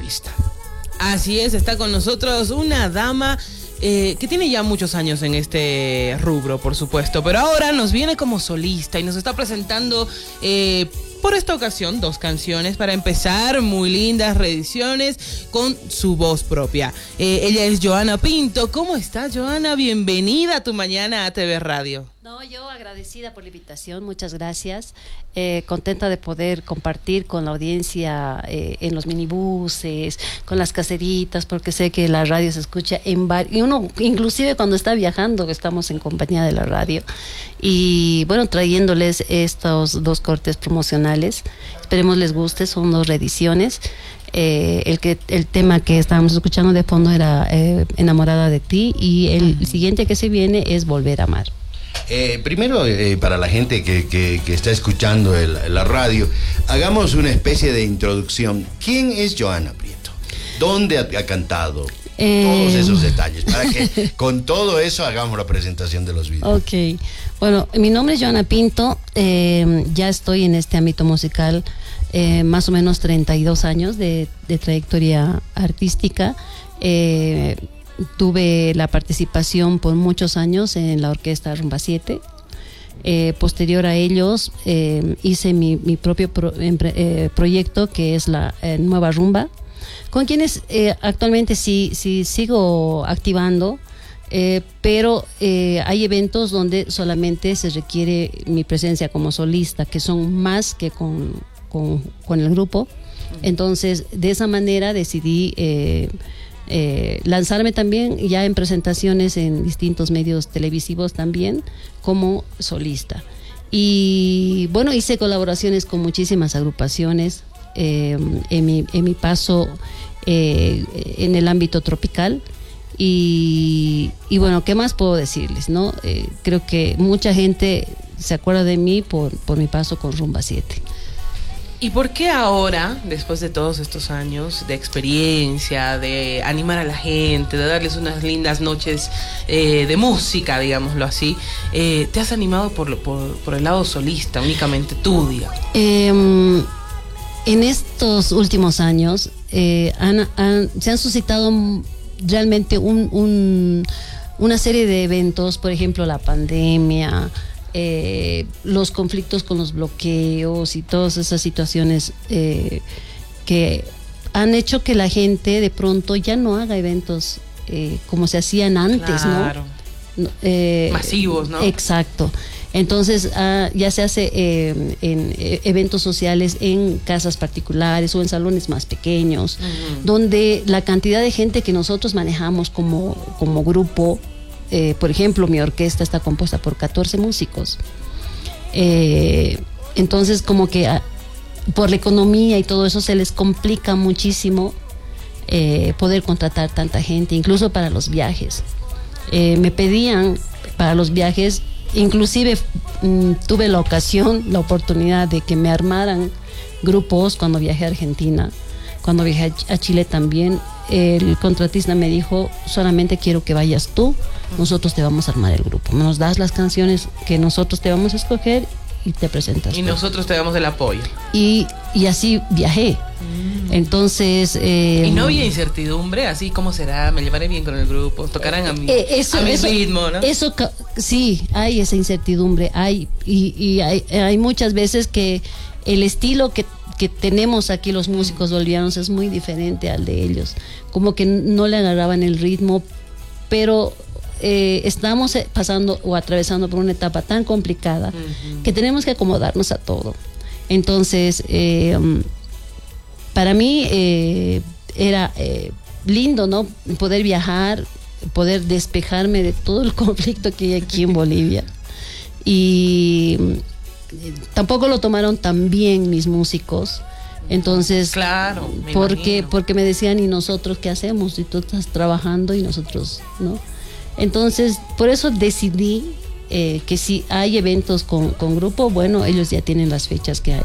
solista. Así es, está con nosotros una dama que tiene ya muchos años en este rubro, por supuesto, pero ahora nos viene como solista y nos está presentando por esta ocasión 2 canciones para empezar, muy lindas reediciones con su voz propia. Ella es Joana Pinto. ¿Cómo estás, Joana? Bienvenida a tu mañana a TV Radio. No, yo agradecida por la invitación, muchas gracias. Contenta de poder compartir con la audiencia en los minibuses, con las caseritas, porque sé que la radio se escucha y uno, inclusive cuando está viajando, estamos en compañía de la radio. Y bueno, trayéndoles estos 2 cortes promocionales. Esperemos les guste, son 2 reediciones. El tema que estábamos escuchando de fondo era Enamorada de ti, y el siguiente que se viene es Volver a amar. Primero, para la gente que está escuchando la radio, hagamos una especie de introducción. ¿Quién es Joana Prieto? ¿Dónde ha cantado? Todos esos detalles, para que con todo eso hagamos la presentación de los videos. Ok, bueno, mi nombre es Joana Pinto, ya estoy en este ámbito musical más o menos 32 años de trayectoria artística. Tuve la participación por muchos años en la orquesta Rumba 7. Posterior a ellos hice mi propio proyecto, que es la Nueva Rumba, con quienes actualmente sí sigo activando, pero hay eventos donde solamente se requiere mi presencia como solista, que son más que con el grupo. Entonces, de esa manera decidí lanzarme también ya en presentaciones en distintos medios televisivos también como solista. Y bueno, hice colaboraciones con muchísimas agrupaciones en mi paso en el ámbito tropical. Y bueno, ¿qué más puedo decirles, no? Creo que mucha gente se acuerda de mí por mi paso con Rumba 7. ¿Y por qué ahora, después de todos estos años de experiencia, de animar a la gente, de darles unas lindas noches de música, digámoslo así, te has animado por el lado solista, únicamente tú, digamos? En estos últimos años se han suscitado realmente una serie de eventos, por ejemplo, la pandemia, los conflictos con los bloqueos y todas esas situaciones que han hecho que la gente de pronto ya no haga eventos como se hacían antes, claro, ¿no? Masivos, ¿no? Exacto. Entonces ya se hace en eventos sociales en casas particulares o en salones más pequeños, donde la cantidad de gente que nosotros manejamos como grupo, por ejemplo, mi orquesta está compuesta por 14 músicos. Entonces, como que por la economía y todo eso se les complica muchísimo poder contratar tanta gente, incluso para los viajes. Me pedían para los viajes, inclusive tuve la oportunidad de que me armaran grupos cuando viajé a Argentina, cuando viajé a Chile también. El contratista me dijo: solamente quiero que vayas tú, nosotros te vamos a armar el grupo, nos das las canciones que nosotros te vamos a escoger y te presentas. Y nosotros te damos el apoyo. Y así viajé. Entonces... ¿Y no había incertidumbre? Así, ¿cómo será? ¿Me llevaré bien con el grupo? ¿Tocarán a mi ritmo, no? Eso, sí, hay esa incertidumbre. Hay muchas veces que el estilo que tenemos aquí los músicos bolivianos es muy diferente al de ellos. Como que no le agarraban el ritmo, pero estamos pasando o atravesando por una etapa tan complicada que tenemos que acomodarnos a todo. Entonces, para mí era lindo, ¿no? Poder viajar, poder despejarme de todo el conflicto que hay aquí en Bolivia. Y tampoco lo tomaron tan bien mis músicos. Entonces, claro, porque me decían: ¿y nosotros qué hacemos? Y tú estás trabajando y nosotros, ¿no? Entonces, por eso decidí que si hay eventos con grupo, bueno, ellos ya tienen las fechas que hay.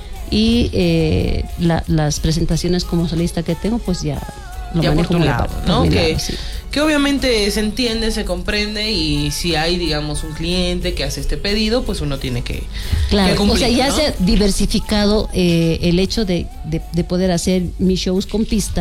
Y las presentaciones como solista que tengo, pues ya lo ya manejo por tu lado, ¿no? Sí. Que obviamente se entiende, se comprende, y si hay, digamos, un cliente que hace este pedido, pues uno tiene que cumplir, o sea, ya, ¿no? se ha diversificado el hecho de poder hacer mis shows con pista.